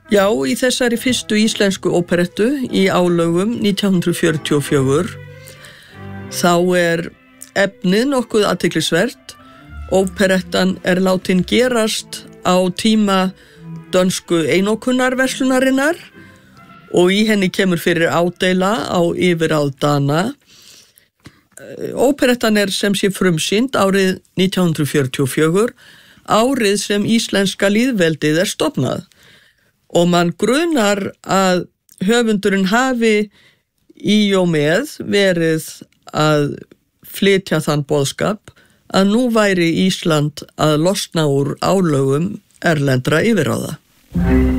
Já, í þessari fyrstu íslensku óperettu í álögum 1944 þá efnið nokkuð athyglisvert. Óperettan látin gerast á tíma dönsku einokunarverslunarinnar og í henni kemur fyrir ádeila á yfirráð Dana. Óperettan sem sé frumsýnd árið 1944, árið sem íslenska lýðveldið stofnað. Og mann grunar að höfundurinn hafi í og með verið að flytja þann boðskap að nú væri Ísland að losna úr álögum erlendra yfirráða.